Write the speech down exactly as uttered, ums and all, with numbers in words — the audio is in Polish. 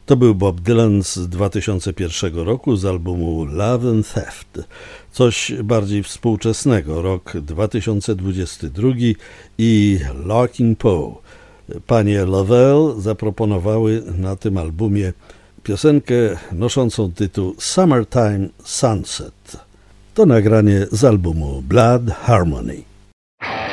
To był Bob Dylan z dwa tysiące pierwszego roku z albumu Love and Theft. Coś bardziej współczesnego, rok dwa tysiące dwudziesty drugi i Larking Poe. Panie Lovell zaproponowały na tym albumie piosenkę noszącą tytuł Summertime Sunset. To nagranie z albumu Blood Harmony.